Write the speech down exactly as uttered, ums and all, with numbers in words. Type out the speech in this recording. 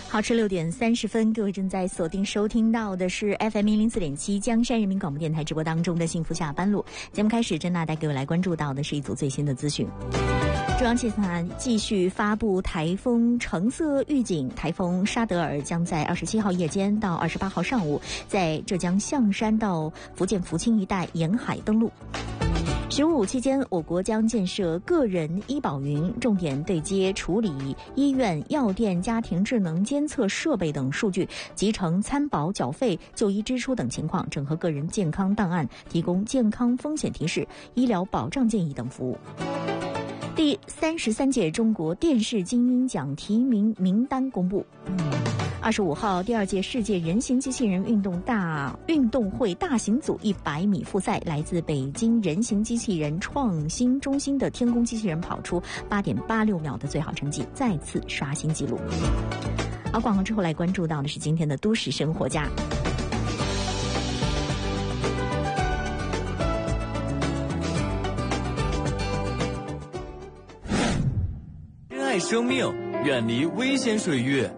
好，吃六点三十分，各位正在锁定收听到的是 F M 一零四点七江山人民广播电台直播当中的幸福下班路。节目开始，珍娜带各位来关注到的是一组最新的资讯。中央气象台继续发布台风橙色预警，台风沙德尔将在二十七号夜间到二十八号上午，在浙江象山到福建福清一带沿海登陆。十五期间，我国将建设个人医保云，重点对接处理医院、药店、家庭智能监测设备等数据，集成参保缴费、就医支出等情况，整合个人健康档案，提供健康风险提示、医疗保障建议等服务。第三十三届中国电视金鹰奖提名名单公布。二十五号，第二届世界人形机器人运动大运动会大型组一百米复赛，来自北京人形机器人创新中心的天宫机器人跑出八点八六秒的最好成绩，再次刷新纪录。而广告之后来关注到的是今天的都市生活家。 珍爱生命，远离危险水域。